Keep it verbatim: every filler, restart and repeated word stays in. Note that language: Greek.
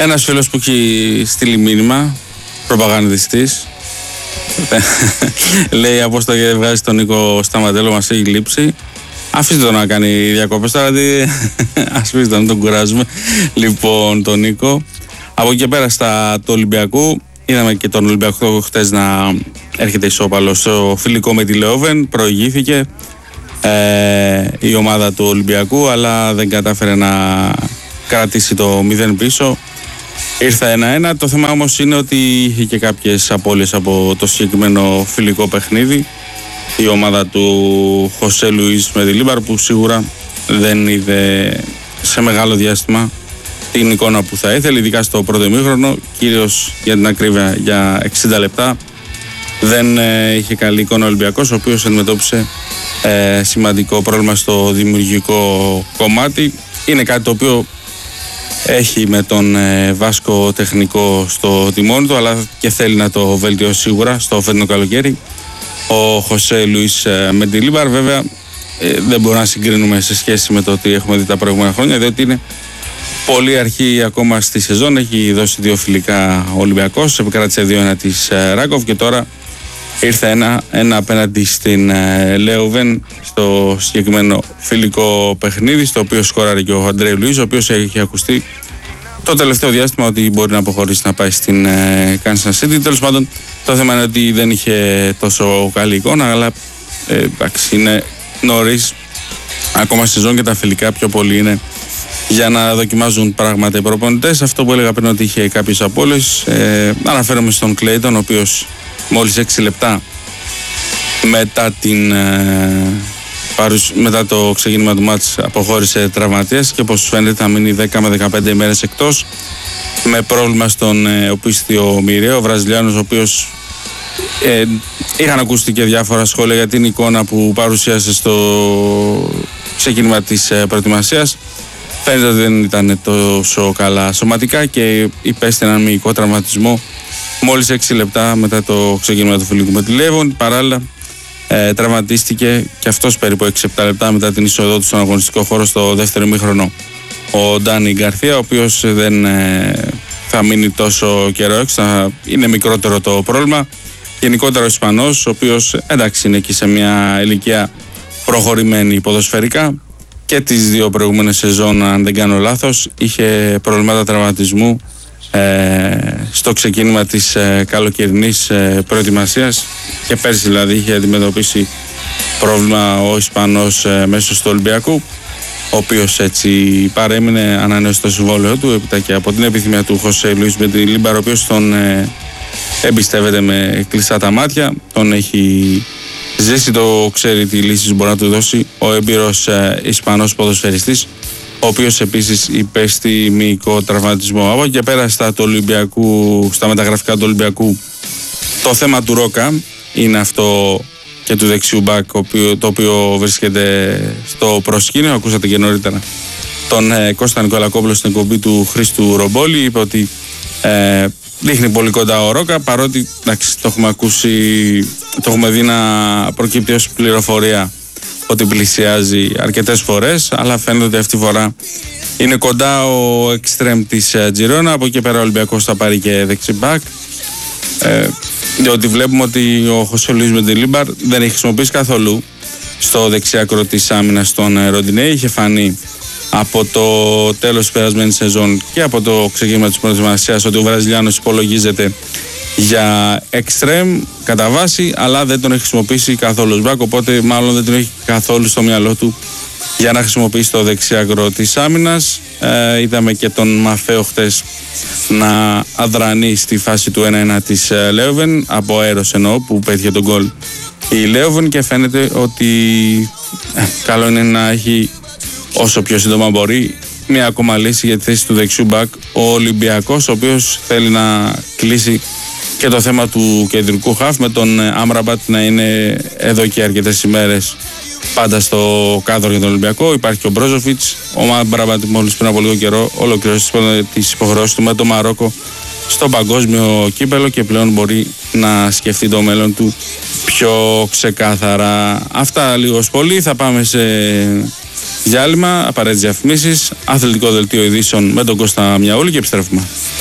Ένας φίλος που έχει στείλει μήνυμα, προπαγανδιστής, λέει Απόστολε και βγάζει τον Νίκο Σταματέλο, μας έχει λείψει. Αφήστε τον να κάνει διακόπες τώρα, δηλαδή αφήστε τον, τον κουράζουμε. Λοιπόν, τον Νίκο. Από εκεί και πέρα στα του Ολυμπιακού, είδαμε και τον Ολυμπιακό χτες να έρχεται ισόπαλο στο φιλικό με τη Λεόβεν. Προηγήθηκε ε, η ομάδα του Ολυμπιακού, αλλά δεν κατάφερε να κρατήσει το μηδέν πίσω. Ήρθε ένα ένα. Το θέμα όμως είναι ότι είχε και κάποιες απώλειες από το συγκεκριμένο φιλικό παιχνίδι. Η ομάδα του Χωσέ Λουίς με τη Λίμπαρ, που σίγουρα δεν είδε σε μεγάλο διάστημα την εικόνα που θα ήθελε, ειδικά στο πρώτο ημίχρονο, κυρίως για την ακρίβεια για εξήντα λεπτά. Δεν ε, είχε καλή εικόνα ο Ολυμπιακός, ο οποίος αντιμετώπισε ε, σημαντικό πρόβλημα στο δημιουργικό κομμάτι. Είναι κάτι το οποίο έχει με τον ε, Βάσκο τεχνικό στο τιμόνι του, αλλά και θέλει να το βελτιώσει σίγουρα στο φετινό καλοκαίρι. Ο Χωσέ Λουίς ε, με τη Λίμπαρ, βέβαια ε, δεν μπορούμε να συγκρίνουμε σε σχέση με το ότι έχουμε δει τα προηγούμενα χρόνια, διότι είναι πολύ αρχή ακόμα στη σεζόν. Έχει δώσει δύο φιλικά ο Ολυμπιακός, επικράτησε δύο ένα της ε, Ράκοφ και τώρα ήρθε ένα, ένα απέναντι στην ε, Λεόβεν στο συγκεκριμένο φιλικό παιχνίδι, στο οποίο σκόραρε και ο Αντρέου Λουίς, ο οποίος έχει ακουστεί το τελευταίο διάστημα ότι μπορεί να αποχωρήσει να πάει στην ε, Kansas City. Τέλος πάντων, το θέμα είναι ότι δεν είχε τόσο καλή εικόνα, αλλά ε, εντάξει, είναι νωρίς ακόμα στη σεζόν και τα φιλικά πιο πολύ είναι για να δοκιμάζουν πράγματα οι προπονητές. Αυτό που έλεγα πριν ότι είχε κάποιες απώλειες, ε, αναφέρομαι στον Κλέιτον, ο οποίος μόλις έξι λεπτά μετά, την, ε, παρουσ... μετά το ξεκίνημα του μάτς αποχώρησε τραυματίας και όπως φαίνεται θα μείνει δέκα με δεκαπέντε ημέρες εκτός, με πρόβλημα στον ε, οπίσθιο μοιραίο, ο Βραζιλιάνος, ο οποίος ε, είχαν ακούσει και διάφορα σχόλια για την εικόνα που παρουσίασε στο ξεκίνημα της ε, προετοιμασίας. Φαίνεται ότι δεν ήταν τόσο καλά σωματικά και υπέστη έναν μυϊκό τραυματισμό μόλις έξι λεπτά μετά το ξεκίνημα του φιλικού με τη Λεόβεν. Παράλληλα ε, τραυματίστηκε και αυτός περίπου έξι επτά λεπτά μετά την είσοδό του στον αγωνιστικό χώρο στο δεύτερο ημίχρονο ο Ντάνι Γκαρθία, ο οποίος δεν ε, θα μείνει τόσο καιρό έξω, θα είναι μικρότερο το πρόβλημα. Γενικότερα ο Ισπανός, ο οποίος εντάξει είναι εκεί σε μια ηλικία προχωρημένη ποδοσφαιρικά, και τις δύο προηγούμενες σεζόν, αν δεν κάνω λάθος, είχε προβλήματα τραυματισμού ε, στο ξεκίνημα της ε, καλοκαιρινής ε, προετοιμασίας, και πέρσι δηλαδή είχε αντιμετωπίσει πρόβλημα ο Ισπανός ε, μέσω του Ολυμπιακού, ο οποίος έτσι παρέμεινε, ανανέωσε το συμβόλαιο του έπειτα και από την επιθυμία του Χωσέ Λουίς με τη Λίμπαρ, ο οποίος τον ε, εμπιστεύεται με κλειστά τα μάτια, τον έχει ζήσει, το ξέρει τι λύσεις μπορεί να του δώσει ο έμπειρος ε, Ισπανός ποδοσφαιριστής, ο οποίος επίσης υπέστη μυϊκό τραυματισμό. Από εκεί και πέρα στα, του Ολυμπιακού, στα μεταγραφικά του Ολυμπιακού, το θέμα του Ρόκα είναι αυτό και του δεξιού μπακ, το οποίο βρίσκεται στο προσκήνιο. Ακούσατε και νωρίτερα τον ε, Κώστα Νικολακόπουλο στην εκπομπή του Χρήστου Ρομπόλη. Είπε ότι ε, δείχνει πολύ κοντά ο Ρόκα, παρότι εντάξει, το έχουμε ακούσει, το έχουμε δει να προκύπτει ως πληροφορία ότι πλησιάζει αρκετές φορές, αλλά φαίνεται ότι αυτή τη φορά είναι κοντά ο εξτρέμ της Τζιρόνα. Από εκεί πέρα ο Ολυμπιακός θα πάρει και δεξιμπάκ, ε, διότι βλέπουμε ότι ο Χωσέ Λουίς με τη Λίμπαρ δεν έχει χρησιμοποιήσει καθόλου στο δεξιάκρο της άμυνας τον Ροντινέη. Είχε φανεί από το τέλος της περασμένης σεζόν και από το ξεκίνημα της προετοιμασίας ότι ο Βραζιλιάνος υπολογίζεται για εξτρέμ κατά βάση, αλλά δεν τον έχει χρησιμοποιήσει καθόλου ως μπακ, οπότε μάλλον δεν τον έχει καθόλου στο μυαλό του για να χρησιμοποιήσει το δεξιάκρο της άμυνας. Ε, είδαμε και τον Μαφέο χτες να αδρανεί στη φάση του ένα ένα της ε, Λεόβεν, από αέρος εννοώ, που πέτυχε τον γκολ η Λεόβεν, και φαίνεται ότι ε, καλό είναι να έχει όσο πιο σύντομα μπορεί μια ακόμα λύση για τη θέση του δεξιού μπακ ο Ολυμπιακός, ο οποίος θέλει να κλείσει και το θέμα του κεντρικού χαφ, με τον Άμραμπατ να είναι εδώ και αρκετές ημέρες πάντα στο κάδρο για τον Ολυμπιακό. Υπάρχει και ο Μπρόζοφιτς. Ο Άμραμπατ μόλις πριν από λίγο καιρό ολοκληρώσει τις υποχρεώσεις του με το Μαρόκο στο παγκόσμιο κύπελο και πλέον μπορεί να σκεφτεί το μέλλον του πιο ξεκάθαρα. Αυτά λίγος πολύ. Θα πάμε σε διάλειμμα, απαραίτητες διαφημίσεις, αθλητικό δελτίο ειδήσεων με τον Κώστα Μιαούλη και επιστρέφουμε.